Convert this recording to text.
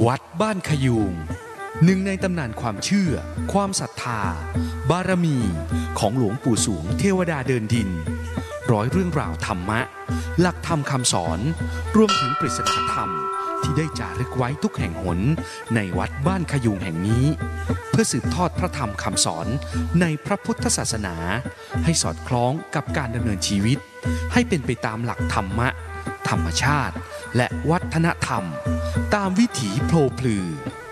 วัดบ้านขยูงหนึ่งในตำนานความเชื่อความศรัทธาบารมีของหลวงปู่สวงเทวดาเดินดินร้อยเรื่องราวธรรมะหลักธรรมคำสอนรวมถึงปริศนาธรรมที่ได้จารึกไว้ทุกแห่งหนในวัดบ้านขยูงแห่งนี้เพื่อสืบทอดพระธรรมคำสอนในพระพุทธศาสนาให้สอดคล้องกับการดำเนินชีวิตให้เป็นไปตามหลักธรรมะธรรมชาติและวัฒนธรรมตามวิถีโพลพลือ